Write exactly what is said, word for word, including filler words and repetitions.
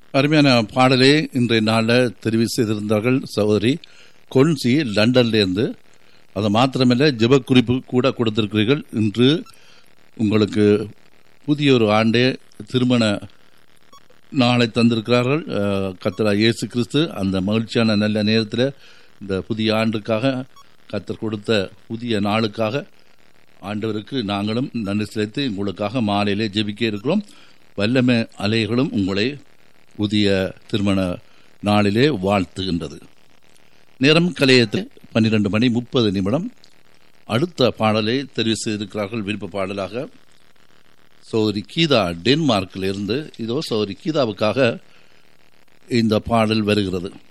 அருமையான பாடலே இன்றைய நாளில் தெரிவு செய்திருந்தார்கள் சகோதரி கொன்சி லண்டன்லேருந்து. அது மாத்திரமல்ல, ஜெப குறிப்பு கூட கொடுத்திருக்கிறீர்கள். இன்று உங்களுக்கு புதிய ஒரு ஆண்டே திருமண நாளை தந்திருக்கிறார்கள் கர்த்தர் இயேசு கிறிஸ்து. அந்த மகிழ்ச்சியான நல்ல நேரத்தில் இந்த புதிய ஆண்டுக்காக கர்த்தர் கொடுத்த புதிய நாளுக்காக ஆண்டவருக்கு நாங்களும் நன்றி செலுத்தி உங்களுக்காக மாலையிலே ஜெபிக்க இருக்கிறோம். வல்லமை அலைகளும் உங்களை புதிய திருமண நாளிலே வாழ்த்துகின்றது. நேரம் கலையத்தில் பன்னிரண்டு மணி முப்பது நிமிடம். அடுத்த பாடலை தெரிவு செய்திருக்கிறார்கள் விருப்ப பாடலாக சௌரி கீதா டென்மார்க்கில் இருந்து. இதோ சௌரி கீதாவுக்காக இந்த பாடல் வருகிறது.